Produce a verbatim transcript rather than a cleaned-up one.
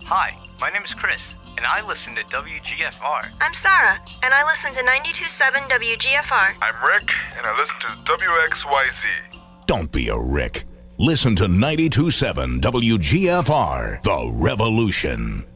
Hi, my name is Chris, and I listen to W G F R. I'm Sarah, and I listen to ninety-two point seven W G F R. I'm Rick, and I listen to W X Y Z. Don't be a Rick. Listen to ninety-two point seven W G F R, The Revolution.